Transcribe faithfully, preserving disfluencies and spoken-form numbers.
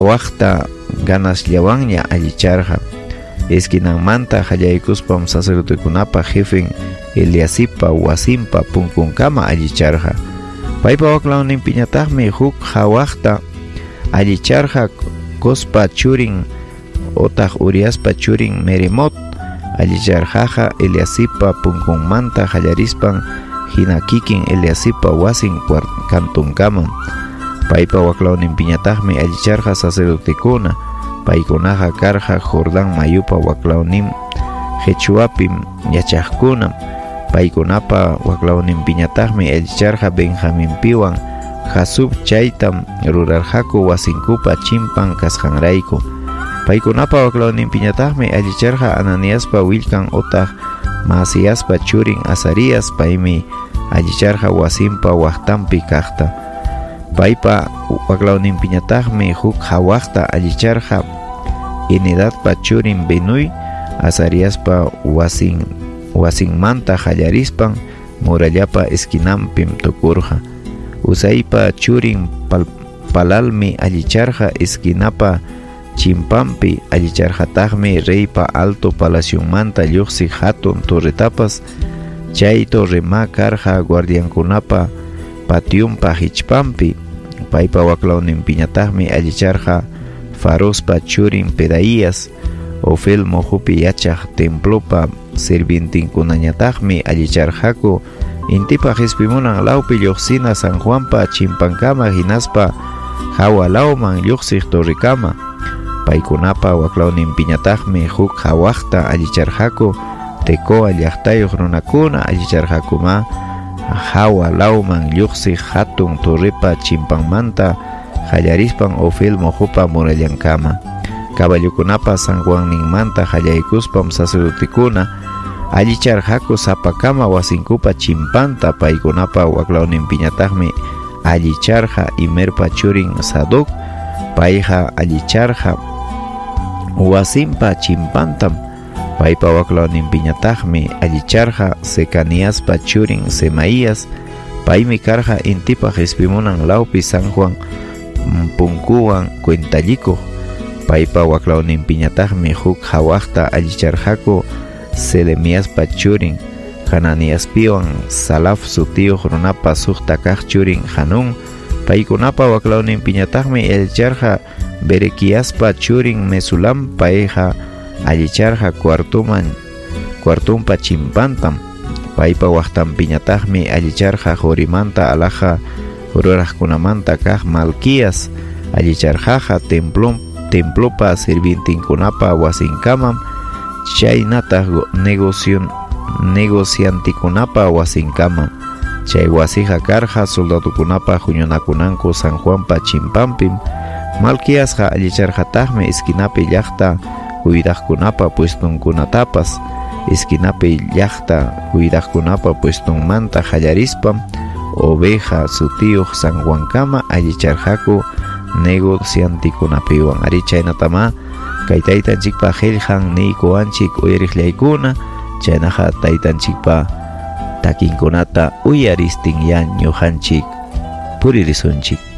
waqta ganas llawanña allicharqa esquinanmanta qallaykuspam sacerdotekunapa jefen Eliasipa wasimpa punkunkama allicharqa paypa waklawninpiñataqmi huk hawaqta allicharqa Cospa churin otaq Uriaspa churin Meremot allicharqaqa Eliasipa punkunmanta qallarispan hina kikin Eliasipa wasin kantunkaman paypa waklawninpiñataqmi allicharqa sacerdotekuna paykunaqa karqa Jordán mayupa waklawnin Jechuapim yachaqkunam paykunapa waklawninpiñataqmi allicharqa Benjaminpiwan Jasub chaytam rurarqaku wasinkupa chimpan kasqanrayku paykunapa waklawninpiñataqmi allicharqa Ananiaspa willkan otaq Maasiaspa churin Azarias paymi allicharqa wasinpa waqtanpi kaqta paypa waklawninpiñataqmi huk hawaqta allicharqa Enedadpa churin Benuy Azariaspa wasin wasinmanta qallarispan murallapa esquinampim tukurqa Usaypa churin pal, Palalmi allicharqa esquinapa chimpampi allicharqataqmi reypa alto palaciomanta lluqsi hatun torretapas chay torrema karqa guardiankunapa patiumpa hichpampi paypa waklawninpiñataqmi allicharqa Farospa churin Pedaías Ofel mohupi yachaq templopa sirvientinkunañataqmi allicharqaku intipa hispimunan lawpi lluqsina San Juanpa chimpankama hinaspa hawalawman lluqsiq torrikama paykunapa waklawninpiñataqmi huk hawaqta allicharqaku Tekoa llaqtayuq runakuna allicharqakuma hawalawman lluqsiq hatun torripa chimpanmanta qallarispan Ofel mohupa murallankama caballukunapa San Juanninmanta qallaykuspam sacerdotekuna allicharqaku sapakama wasinkupa chimpanta paykunapa waklawninpiñataqmi allicharqa Imerpa churin Sadoc payqa allicharqa wasinpa chimpantam paypa waklawninpiñataqmi allicharqa Secaniaspa churin Semaías paymi karqa intipa hispimunan lawpi San Juan punkuwan cuentalliku paypa waklawninpiñataqmi huk hawaqta allicharqaku Selemiaspa churin Hananiaspiwan Salaf sutiyuq runapa suqta kaq churin Hanun paykunapa waklawninpiñataqmi allicharqa Berekiaspa churin Mesulam payqa allicharqa cuartuman cuartumpa chimpantam paypa waqtanpiñataqmi allicharqa Jorimanta alaqa ruraqkunamanta kaq Malquias allicharqaqa templom templopa sirvientinkunapa wasinkamam chaynataq negocion negociantikunapa wasinkama chay wasiqa karqa soldadukunapa huñunakunanku San Juanpa chimpampim Malquiasqa allicharqataqmi esquinapi llaqta cuidaqkunapa puestunkunatapas esquinapi llaqta cuidaqkunapa puestunmanta qallarispam oveja sutiyuq San Juankama allicharqaku negociantikunapiwan ari chaynatama kay taytanchikpa qillqan niykuwanchik uyariqllaykuna chaynaqa taytanchikpa takinkunata uyaristin ya ñuqanchik puririsunchik.